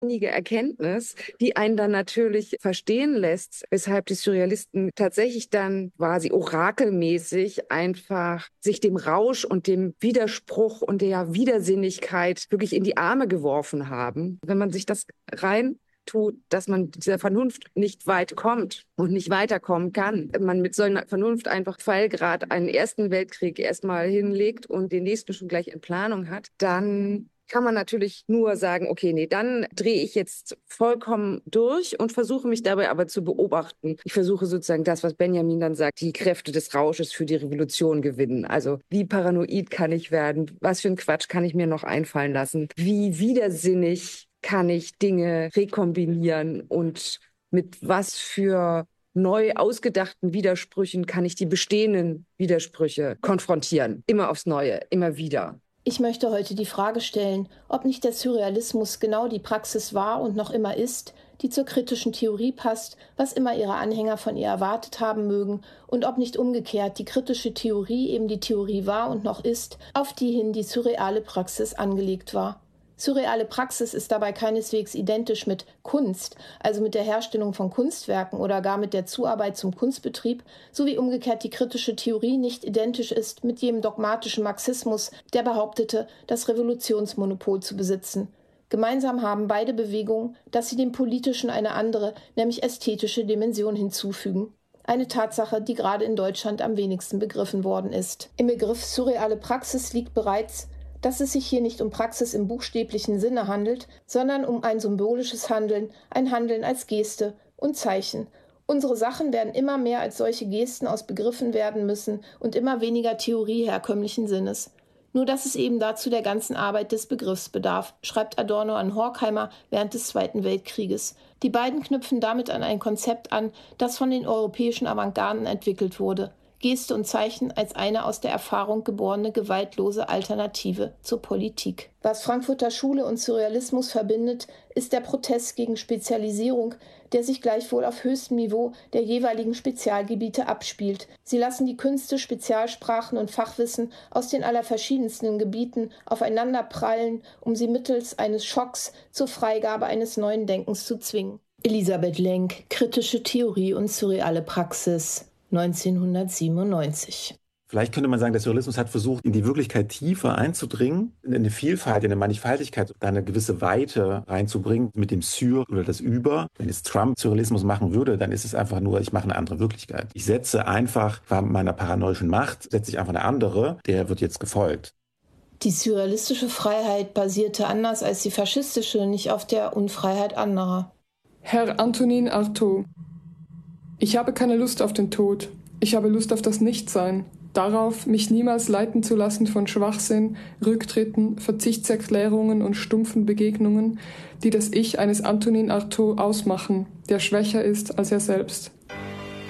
Erkenntnis, die einen dann natürlich verstehen lässt, weshalb die Surrealisten tatsächlich dann quasi orakelmäßig einfach sich dem Rausch und dem Widerspruch und der Widersinnigkeit wirklich in die Arme geworfen haben. Wenn man sich das rein tut, dass man dieser Vernunft nicht weit kommt und nicht weiterkommen kann. Man mit so einer Vernunft einfach Pfeilgrad einen Ersten Weltkrieg erstmal hinlegt und den nächsten schon gleich in Planung hat, dann kann man natürlich nur sagen, okay, nee, dann drehe ich jetzt vollkommen durch und versuche mich dabei aber zu beobachten. Ich versuche sozusagen das, was Benjamin dann sagt, die Kräfte des Rausches für die Revolution gewinnen. Also wie paranoid kann ich werden? Was für ein Quatsch kann ich mir noch einfallen lassen? Wie widersinnig kann ich Dinge rekombinieren und mit was für neu ausgedachten Widersprüchen kann ich die bestehenden Widersprüche konfrontieren? Immer aufs Neue, immer wieder. Ich möchte heute die Frage stellen, ob nicht der Surrealismus genau die Praxis war und noch immer ist, die zur kritischen Theorie passt, was immer ihre Anhänger von ihr erwartet haben mögen, und ob nicht umgekehrt die kritische Theorie eben die Theorie war und noch ist, auf die hin die surreale Praxis angelegt war. Surreale Praxis ist dabei keineswegs identisch mit Kunst, also mit der Herstellung von Kunstwerken oder gar mit der Zuarbeit zum Kunstbetrieb, sowie umgekehrt die kritische Theorie nicht identisch ist mit jenem dogmatischen Marxismus, der behauptete, das Revolutionsmonopol zu besitzen. Gemeinsam haben beide Bewegungen, dass sie dem Politischen eine andere, nämlich ästhetische Dimension hinzufügen. Eine Tatsache, die gerade in Deutschland am wenigsten begriffen worden ist. Im Begriff surreale Praxis liegt bereits, dass es sich hier nicht um Praxis im buchstäblichen Sinne handelt, sondern um ein symbolisches Handeln, ein Handeln als Geste und Zeichen. Unsere Sachen werden immer mehr als solche Gesten ausbegriffen werden müssen und immer weniger Theorie herkömmlichen Sinnes. Nur dass es eben dazu der ganzen Arbeit des Begriffs bedarf, schreibt Adorno an Horkheimer während des Zweiten Weltkrieges. Die beiden knüpfen damit an ein Konzept an, das von den europäischen Avantgarden entwickelt wurde. Geste und Zeichen als eine aus der Erfahrung geborene gewaltlose Alternative zur Politik. Was Frankfurter Schule und Surrealismus verbindet, ist der Protest gegen Spezialisierung, der sich gleichwohl auf höchstem Niveau der jeweiligen Spezialgebiete abspielt. Sie lassen die Künste, Spezialsprachen und Fachwissen aus den allerverschiedensten Gebieten aufeinander prallen, um sie mittels eines Schocks zur Freigabe eines neuen Denkens zu zwingen. Elisabeth Lenk, Kritische Theorie und surreale Praxis, 1997. Vielleicht könnte man sagen, der Surrealismus hat versucht, in die Wirklichkeit tiefer einzudringen, in eine Vielfalt, in eine Mannigfaltigkeit, da eine gewisse Weite reinzubringen mit dem Sur oder das Über. Wenn jetzt Trump Surrealismus machen würde, dann ist es einfach nur, ich mache eine andere Wirklichkeit. Ich setze einfach, bei meiner paranoischen Macht, setze ich einfach eine andere, der wird jetzt gefolgt. Die surrealistische Freiheit basierte anders als die faschistische nicht auf der Unfreiheit anderer. Herr Antonin Artaud: Ich habe keine Lust auf den Tod. Ich habe Lust auf das Nichtsein. Darauf, mich niemals leiten zu lassen von Schwachsinn, Rücktritten, Verzichtserklärungen und stumpfen Begegnungen, die das Ich eines Antonin Artaud ausmachen, der schwächer ist als er selbst.